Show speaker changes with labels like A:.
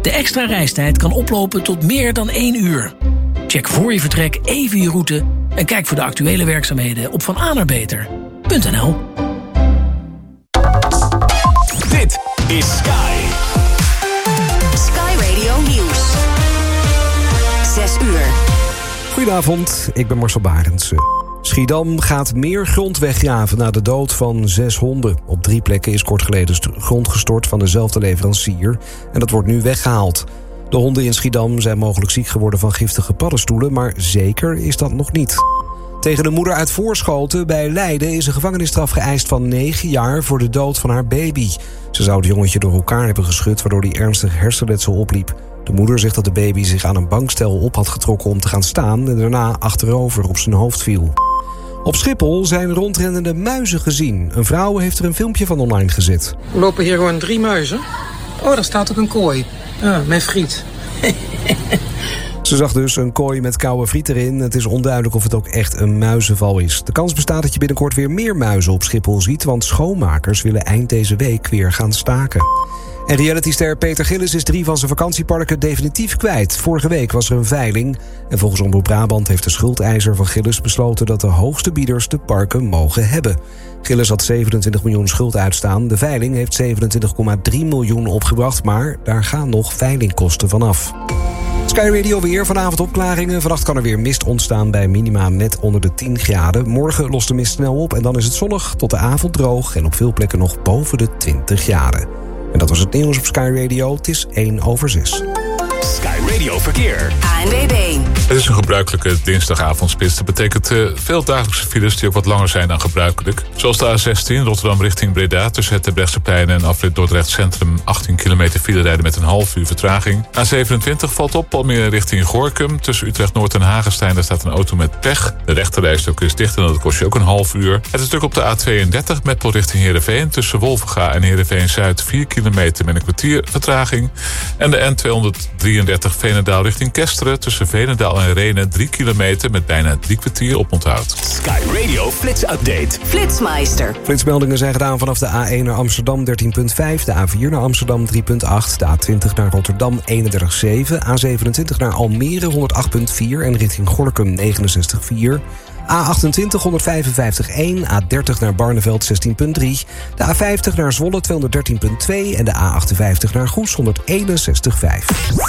A: De extra reistijd kan oplopen tot meer dan 1 uur. Check voor je vertrek even je route en kijk voor de actuele werkzaamheden op vananerbeter.nl.
B: Dit is Sky.
C: Sky Radio Nieuws. 6 uur.
D: Goedenavond, ik ben Marcel Barendse. Schiedam gaat meer grond weggraven na de dood van 6 honden. Op 3 plekken is kort geleden grond gestort van dezelfde leverancier. En dat wordt nu weggehaald. De honden in Schiedam zijn mogelijk ziek geworden van giftige paddenstoelen, maar zeker is dat nog niet. Tegen de moeder uit Voorschoten bij Leiden is een gevangenisstraf geëist van 9 jaar voor de dood van haar baby. Ze zou het jongetje door elkaar hebben geschud, waardoor hij ernstig hersenletsel opliep. De moeder zegt dat de baby zich aan een bankstel op had getrokken om te gaan staan en daarna achterover op zijn hoofd viel. Op Schiphol zijn rondrennende muizen gezien. Een vrouw heeft er een filmpje van online gezet.
E: Er lopen hier gewoon 3 muizen. Oh, daar staat ook een kooi. Ja, met friet.
D: Ze zag dus een kooi met koude friet erin. Het is onduidelijk of het ook echt een muizenval is. De kans bestaat dat je binnenkort weer meer muizen op Schiphol ziet, want schoonmakers willen eind deze week weer gaan staken. En realityster Peter Gillis is 3 van zijn vakantieparken definitief kwijt. Vorige week was er een veiling. En volgens Omroep Brabant heeft de schuldeiser van Gillis besloten dat de hoogste bieders de parken mogen hebben. Gillis had 27 miljoen schuld uitstaan. De veiling heeft 27,3 miljoen opgebracht, maar daar gaan nog veilingkosten vanaf. Sky Radio weer, vanavond opklaringen. Vannacht kan er weer mist ontstaan bij minima net onder de 10 graden. Morgen lost de mist snel op en dan is het zonnig tot de avond droog en op veel plekken nog boven de 20 graden. En dat was het nieuws op Sky Radio. Het is 1:06.
B: Sky Radio Verkeer.
C: ANWB.
F: Het is een gebruikelijke dinsdagavondspits. Dat betekent veel dagelijkse files die ook wat langer zijn dan gebruikelijk. Zoals de A16 Rotterdam richting Breda tussen het Terbrechtseplein en afrit Dordrecht Centrum 18 kilometer file rijden met een half uur vertraging. A27 valt op Almere richting Gorinchem. Tussen Utrecht Noord en Hagestein daar staat een auto met pech. De rechterrijstok is dicht en dat kost je ook een half uur. Het is druk op de A32 Meppel richting Heerenveen. Tussen Wolvenga en Heerenveen Zuid 4 kilometer met een kwartier vertraging. En de N233 Veenendaal richting Kesteren. Tussen Veenendaal en Renen 3 kilometer met bijna 3 kwartier op onthoud.
B: Sky Radio Flits Update.
C: Flitsmeister.
D: Flitsmeldingen zijn gedaan vanaf de A1 naar Amsterdam 13,5, de A4 naar Amsterdam 3,8, de A20 naar Rotterdam 31,7, A27 naar Almere 108,4 en richting Gorinchem 69,4. A28 155,1, A30 naar Barneveld 16,3, de A50 naar Zwolle 213,2 en de A58 naar Goes 161,5.